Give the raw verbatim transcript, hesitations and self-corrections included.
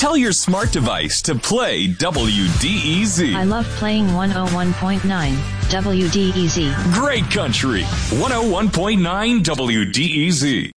Tell your smart device to play W D E Z. I love playing one oh one point nine W D E Z. Great country. one oh one point nine W D E Z.